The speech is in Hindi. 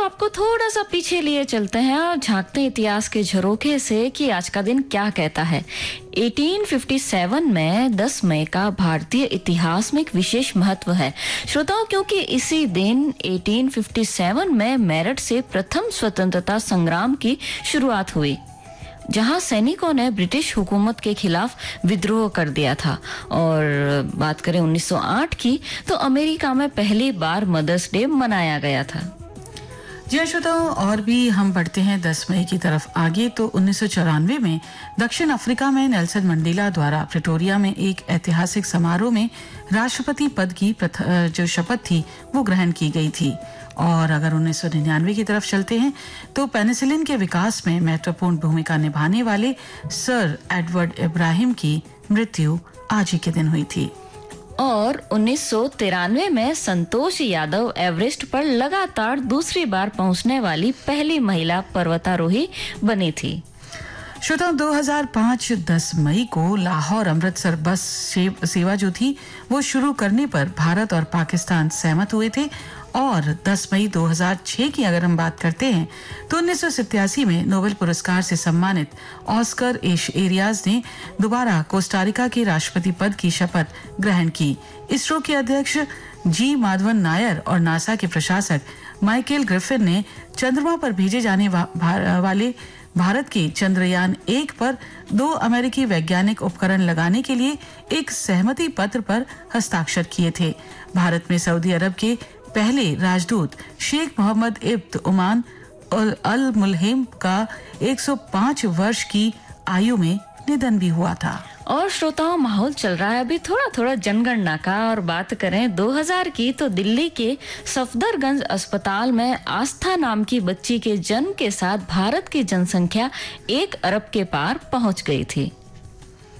आपको थोड़ा सा पीछे लिए चलते हैं और झांकते हैं इतिहास के झरोखे से कि आज का दिन क्या कहता है। 1857 में 10 मई का भारतीय इतिहास में एक विशेष महत्व है श्रोताओ, क्योंकि इसी दिन 1857 में मेरठ से प्रथम स्वतंत्रता संग्राम की शुरुआत हुई, जहां सैनिकों ने ब्रिटिश हुकूमत के खिलाफ विद्रोह कर दिया था। और बात करें 1908 की, तो अमेरिका में पहली बार मदर्स डे मनाया गया था। जी श्रोताओं, और भी हम बढ़ते हैं 10 मई की तरफ आगे। तो 1994 में दक्षिण अफ्रीका में नेल्सन मंडेला द्वारा प्रिटोरिया में एक ऐतिहासिक समारोह में राष्ट्रपति पद की जो शपथ थी वो ग्रहण की गई थी। और अगर 1999 की तरफ चलते हैं तो पेनिसिलिन के विकास में महत्वपूर्ण भूमिका निभाने वाले सर एडवर्ड इब्राहिम की मृत्यु आज ही के दिन हुई थी। और 1993 में संतोष यादव एवरेस्ट पर लगातार दूसरी बार पहुंचने वाली पहली महिला पर्वतारोही बनी थी। श्रोताओं, 2005 10 मई को लाहौर अमृतसर बस सेवा जो थी वो शुरू करने पर भारत और पाकिस्तान सहमत हुए थे। और 10 मई 2006 की अगर हम बात करते हैं तो 1987 में नोबेल पुरस्कार से सम्मानित ऑस्कर एरियाज ने दोबारा कोस्टारिका के राष्ट्रपति पद की शपथ ग्रहण की। इसरो के अध्यक्ष जी माधवन नायर और नासा के प्रशासक माइकल ग्रिफिन ने चंद्रमा पर भेजे जाने वाले भारत के चंद्रयान 1 पर 2 अमेरिकी वैज्ञानिक उपकरण लगाने के लिए एक सहमति पत्र पर हस्ताक्षर किए थे। भारत में सऊदी अरब के पहले राजदूत शेख मोहम्मद इब्न ओमान अल मुल्हिम का 105 वर्ष की आयु में निधन भी हुआ था। और श्रोताओं, माहौल चल रहा है अभी थोड़ा थोड़ा जनगणना का। और बात करें 2000 की, तो दिल्ली के सफदरगंज अस्पताल में आस्था नाम की बच्ची के जन्म के साथ भारत की जनसंख्या 1 अरब के पार पहुंच गई थी।